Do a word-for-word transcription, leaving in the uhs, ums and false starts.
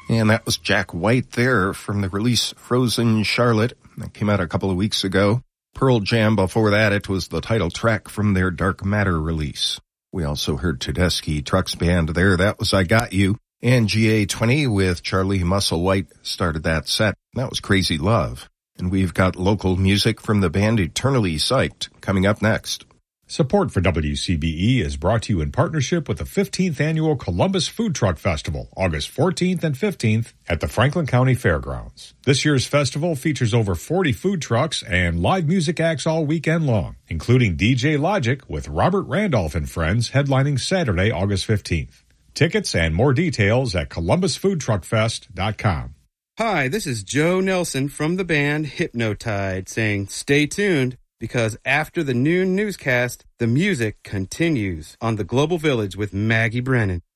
And that was Jack White there from the release Frozen Charlotte. That came out a couple of weeks ago. Pearl Jam before that, it was the title track from their Dark Matter release. We also heard Tedeschi Trucks Band there. That was I Got You. And G A twenty with Charlie Musselwhite started that set. That was Crazy Love. And we've got local music from the band Eternally Psyched coming up next. Support for W C B E is brought to you in partnership with the fifteenth Annual Columbus Food Truck Festival, August fourteenth and fifteenth at the Franklin County Fairgrounds. This year's festival features over forty food trucks and live music acts all weekend long, including D J Logic with Robert Randolph and Friends headlining Saturday, August fifteenth. Tickets and more details at columbus food truck fest dot com. Hi, this is Joe Nelson from the band Hypnotide saying stay tuned, because after the noon newscast, the music continues on the Global Village with Maggie Brennan.